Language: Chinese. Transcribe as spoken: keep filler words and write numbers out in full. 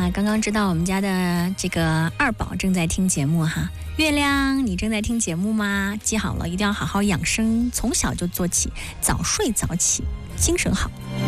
那刚刚知道我们家的这个二宝正在听节目哈。月亮，你正在听节目吗？记好了，一定要好好养生，从小就做起，早睡早起，精神好。